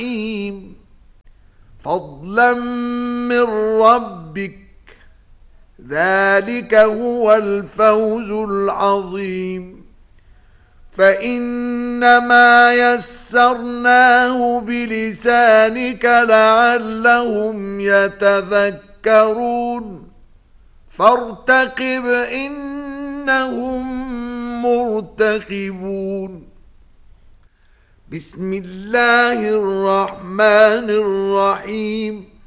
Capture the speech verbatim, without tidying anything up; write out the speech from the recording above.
الجحيم فضلا من ربك ذلك هو الفوز العظيم فإنما يسرناه بلسانك لعلهم يتذكرون فارتقب إنهم مرتقبون بسم الله الرحمن الرحيم